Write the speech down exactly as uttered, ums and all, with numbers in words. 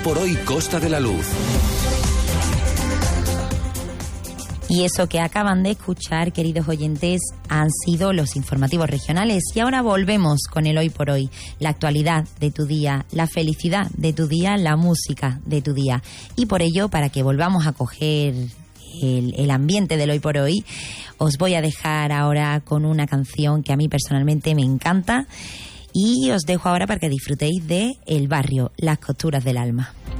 por Hoy Costa de la Luz. Y eso que acaban de escuchar, queridos oyentes, han sido los informativos regionales. Y ahora volvemos con el Hoy por Hoy, la actualidad de tu día, la felicidad de tu día, la música de tu día. Y por ello, para que volvamos a coger el, el ambiente del Hoy por Hoy, os voy a dejar ahora con una canción que a mí personalmente me encanta. Y os dejo ahora para que disfrutéis de El Barrio, las costuras del alma.